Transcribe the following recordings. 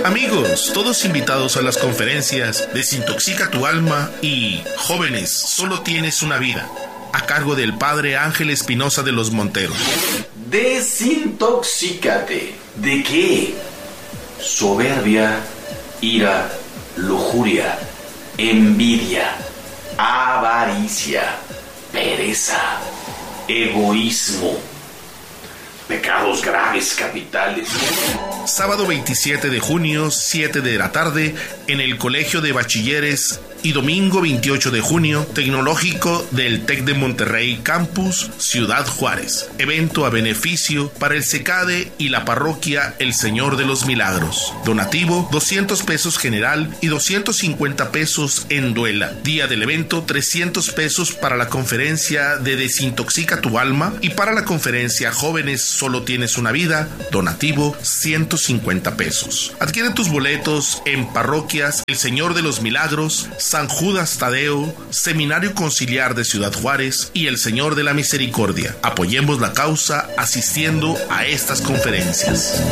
Amigos, todos invitados a las conferencias Desintoxica tu alma y Jóvenes, solo tienes una vida, a cargo del Padre Ángel Espinosa de los Monteros. Desintoxícate. ¿De qué? Soberbia, ira, lujuria, envidia, avaricia, pereza, egoísmo, pecados graves capitales. Sábado 27 de junio, 7 de la tarde, en el Colegio de Bachilleres, y domingo 28 de junio, tecnológico del TEC de Monterrey Campus, Ciudad Juárez. Evento a beneficio para el CECADE y la parroquia El Señor de los Milagros. Donativo, 200 pesos general y 250 pesos en duela. Día del evento, 300 pesos para la conferencia de Desintoxica tu alma y para la conferencia Jóvenes, solo tienes una vida, donativo, 150 pesos. Adquiere tus boletos en parroquias El Señor de los Milagros, San Judas Tadeo, Seminario Conciliar de Ciudad Juárez y El Señor de la Misericordia. Apoyemos la causa asistiendo a estas conferencias.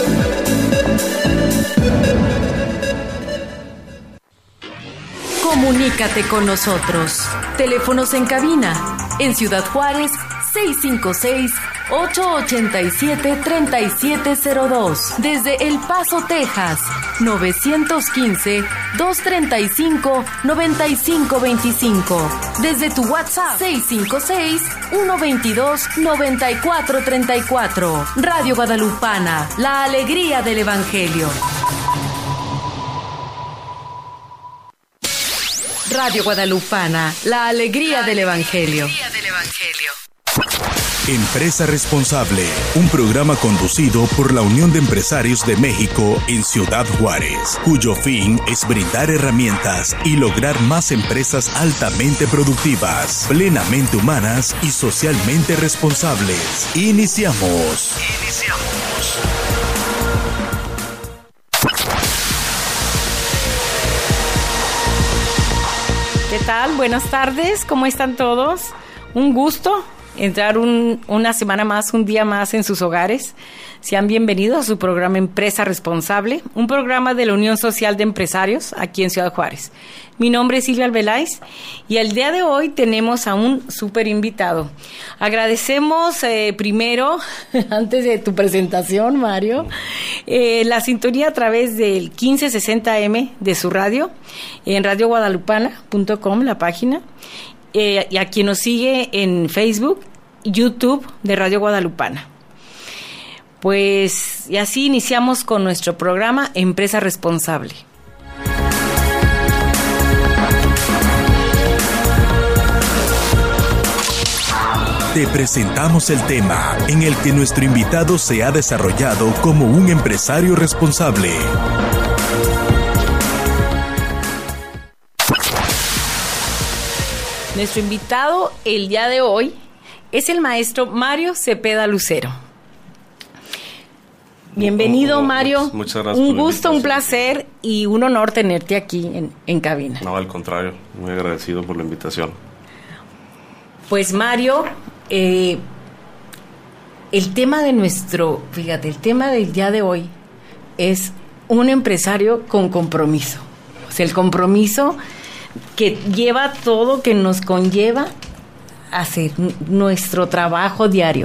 Comunícate con nosotros. Teléfonos en cabina. En Ciudad Juárez, 656-887-3702. Desde El Paso, Texas, 915-235-9525. Desde tu WhatsApp, 656-122-9434. Radio Guadalupana, la alegría del Evangelio. Radio Guadalupana, la alegría del Evangelio. Empresa Responsable, un programa conducido por la Unión de Empresarios de México en Ciudad Juárez, cuyo fin es brindar herramientas y lograr más empresas altamente productivas, plenamente humanas y socialmente responsables. Iniciamos. ¿Qué tal? Buenas tardes, ¿cómo están todos? Un gusto entrar una semana más, un día más en sus hogares. Sean bienvenidos a su programa Empresa Responsable, un programa de la Unión Social de Empresarios aquí en Ciudad Juárez. Mi nombre es Silvia Albeláiz y el día de hoy tenemos a un súper invitado. Agradecemos primero, antes de tu presentación, Mario, la sintonía a través del 1560M de su radio, en radioguadalupana.com, la página, y a quien nos sigue en Facebook, YouTube de Radio Guadalupana. Pues, y así iniciamos con nuestro programa Empresa Responsable. Te presentamos el tema en el que nuestro invitado se ha desarrollado como un empresario responsable. Nuestro invitado el día de hoy es el maestro Mario Cepeda Lucero. Bienvenido, Mario. Muchas gracias. Un gusto, un placer y un honor tenerte aquí en cabina. No, al contrario, muy agradecido por la invitación. Pues, Mario, el tema del día de hoy es un empresario con compromiso. O sea, el compromiso que lleva todo, que nos conlleva a hacer nuestro trabajo diario.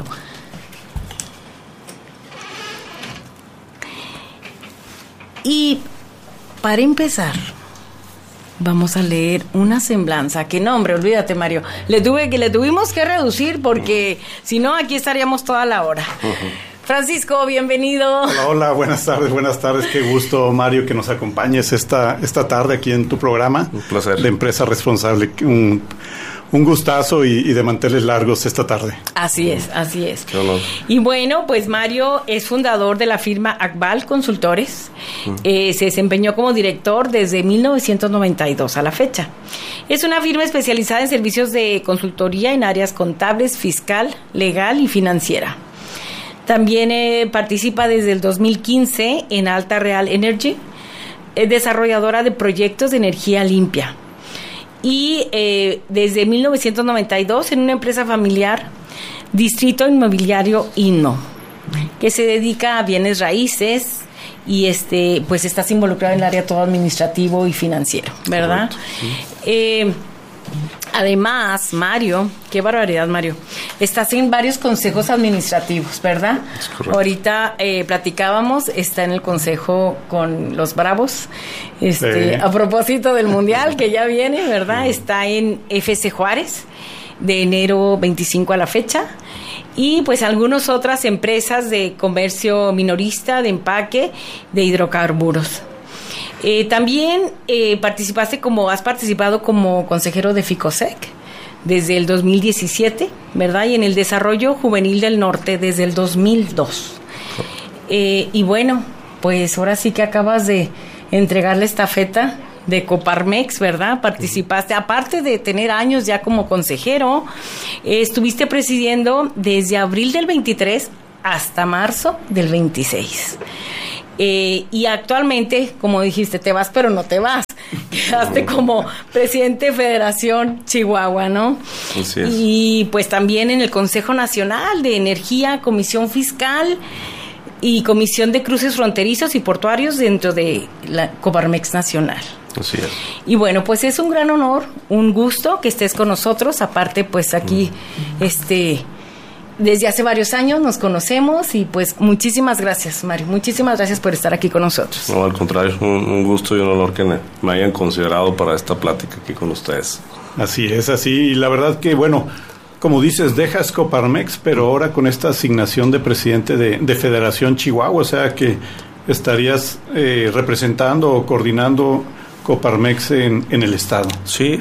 Y para empezar, vamos a leer una semblanza. Que no, hombre, olvídate, Mario. Le tuvimos que reducir porque si no, aquí estaríamos toda la hora. Francisco, bienvenido. Hola, buenas tardes. Qué gusto, Mario, que nos acompañes esta tarde aquí en tu programa. Un placer. De Empresa Responsable. Un gustazo y de manteles largos esta tarde. Así es. Qué honor. Y bueno, pues Mario es fundador de la firma Akbal Consultores. Se desempeñó como director desde 1992 a la fecha. Es una firma especializada en servicios de consultoría en áreas contables, fiscal, legal y financiera. También participa desde el 2015 en Alta Real Energy, desarrolladora de proyectos de energía limpia. Y desde 1992 en una empresa familiar, Distrito Inmobiliario INMO, que se dedica a bienes raíces y pues estás involucrado en el área todo administrativo y financiero, ¿verdad? Además, Mario, qué barbaridad, Mario, estás en varios consejos administrativos, ¿verdad? Es correcto. Ahorita platicábamos, está en el consejo con los Bravos, Sí. a propósito del Mundial que ya viene, ¿verdad? Está en FC Juárez, de enero 25 a la fecha, y pues algunas otras empresas de comercio minorista, de empaque, de hidrocarburos. También has participado como consejero de FICOSEC desde el 2017, ¿verdad? Y en el desarrollo juvenil del norte desde el 2002. Y bueno, pues ahora sí que acabas de entregar la estafeta de Coparmex, ¿verdad? Participaste, aparte de tener años ya como consejero, estuviste presidiendo desde abril del 23 hasta marzo del 26. Y actualmente, como dijiste, te vas pero no te vas. Quedaste como presidente de Federación Chihuahua, ¿no? Así es. Y pues también en el Consejo Nacional de Energía, Comisión Fiscal y Comisión de Cruces Fronterizos y Portuarios dentro de la Coparmex Nacional. Así es. Y bueno, pues es un gran honor, un gusto que estés con nosotros. Aparte, pues aquí, desde hace varios años nos conocemos y pues muchísimas gracias, Mario. Muchísimas gracias por estar aquí con nosotros. No, al contrario, es un gusto y un honor que me hayan considerado para esta plática aquí con ustedes. Así es, así. Y la verdad que, bueno, como dices, dejas Coparmex, pero ahora con esta asignación de presidente de Federación Chihuahua, o sea que estarías representando o coordinando Coparmex en el estado. Sí,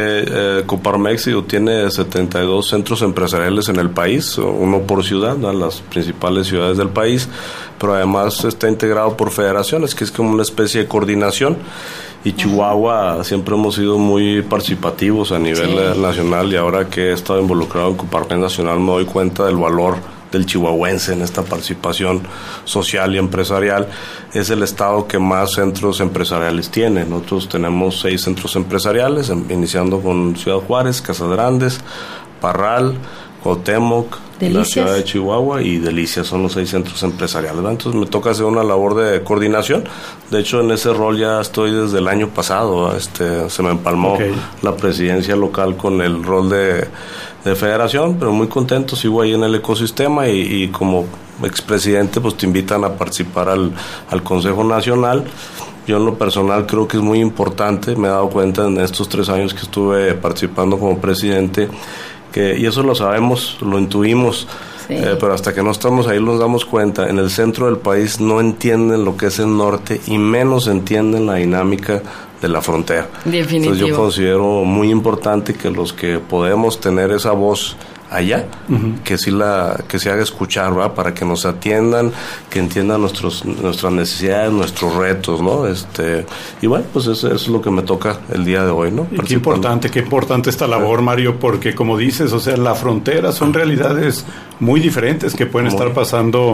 Coparmex tiene 72 centros empresariales en el país, uno por ciudad, ¿no? Las principales ciudades del país, pero además está integrado por federaciones, que es como una especie de coordinación. Y Chihuahua siempre hemos sido muy participativos a nivel nacional, y ahora que he estado involucrado en Coparmex Nacional me doy cuenta del valor del chihuahuense en esta participación social y empresarial. Es el estado que más centros empresariales tiene. Nosotros tenemos 6 centros empresariales, iniciando con Ciudad Juárez, Casas Grandes, Parral, Cuauhtémoc, la ciudad de Chihuahua y Delicias. Son los 6 centros empresariales, ¿verdad? Entonces me toca hacer una labor de coordinación. De hecho, en ese rol ya estoy desde el año pasado. Se me empalmó la presidencia local con el rol de federación, pero muy contento, sigo ahí en el ecosistema y como expresidente pues te invitan a participar al Consejo Nacional. Yo en lo personal creo que es muy importante, me he dado cuenta en estos 3 años que estuve participando como presidente, y eso lo sabemos, lo intuimos, pero hasta que no estamos ahí nos damos cuenta. En el centro del país no entienden lo que es el norte y menos entienden la dinámica de la frontera. Definitivo. Entonces yo considero muy importante que los que podemos tener esa voz allá, que sí que se haga escuchar, ¿verdad? Para que nos atiendan, que entiendan nuestras necesidades, nuestros retos, ¿no? Y bueno, pues eso es lo que me toca el día de hoy, ¿no? Y qué importante esta labor, Mario, porque como dices, o sea, la frontera son realidades muy diferentes que pueden estar pasando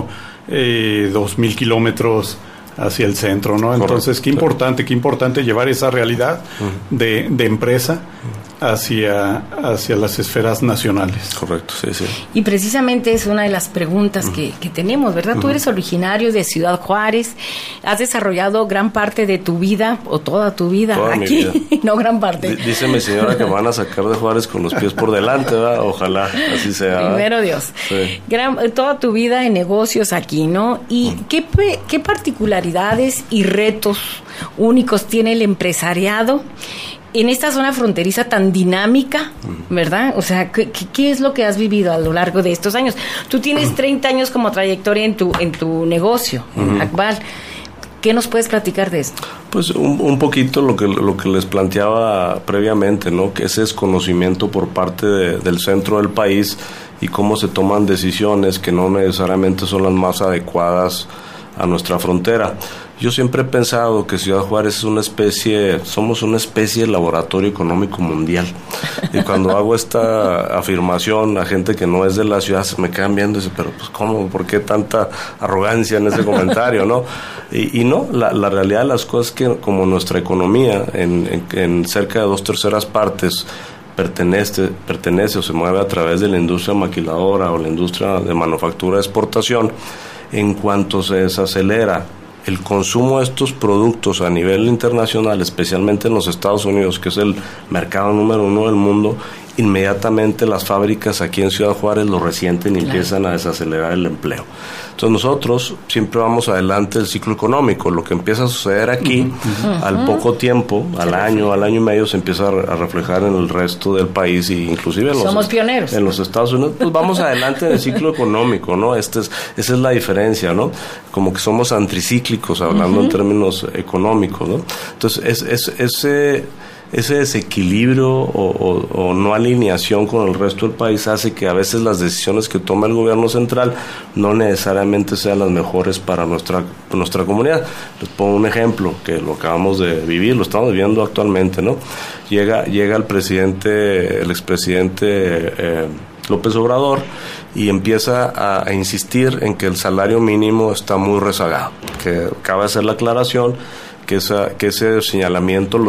2,000 kilómetros hacia el centro, ¿no? Entonces, qué importante llevar esa realidad de empresa hacia las esferas nacionales. Correcto, sí. Y precisamente es una de las preguntas que tenemos, ¿verdad? Tú eres originario de Ciudad Juárez, has desarrollado gran parte de tu vida, o toda tu vida, toda aquí, mi vida. No gran parte. Dice mi señora que me van a sacar de Juárez con los pies por delante, ¿verdad? Ojalá así sea. Primero Dios. Sí. Toda tu vida en negocios aquí, ¿no? ¿Y qué particularidades y retos únicos tiene el empresariado en esta zona fronteriza tan dinámica, ¿verdad? O sea, ¿qué es lo que has vivido a lo largo de estos años? Tú tienes 30 años como trayectoria en tu negocio actual. ¿Qué nos puedes platicar de esto? Pues un poquito lo que les planteaba previamente, ¿no? Que ese desconocimiento por parte del centro del país y cómo se toman decisiones que no necesariamente son las más adecuadas a nuestra frontera. Yo siempre he pensado que Ciudad Juárez somos una especie de laboratorio económico mundial. Y cuando hago esta afirmación a gente que no es de la ciudad, se me quedan viendo y dicen, pero pues ¿cómo? ¿Por qué tanta arrogancia en ese comentario, no? Y no, la realidad de las cosas es que como nuestra economía en cerca de 2/3 partes pertenece o se mueve a través de la industria maquiladora o la industria de manufactura de exportación, en cuanto se desacelera el consumo de estos productos a nivel internacional, especialmente en los Estados Unidos, que es el mercado número 1 del mundo, inmediatamente las fábricas aquí en Ciudad Juárez lo resienten y empiezan a desacelerar el empleo. Entonces nosotros siempre vamos adelante del ciclo económico. Lo que empieza a suceder aquí, al poco tiempo, al año y medio, se empieza a reflejar en el resto del país, y inclusive pioneros en los Estados Unidos. Pues vamos adelante en el ciclo económico, ¿no? Esa es la diferencia, ¿no? Como que somos anticíclicos, hablando en términos económicos, ¿no? Entonces ese desequilibrio o no alineación con el resto del país hace que a veces las decisiones que toma el gobierno central no necesariamente sean las mejores para nuestra comunidad. Les pongo un ejemplo que lo acabamos de vivir, lo estamos viviendo actualmente, ¿no? Llega el expresidente López Obrador y empieza a insistir en que el salario mínimo está muy rezagado, que acaba de hacer la aclaración que ese señalamiento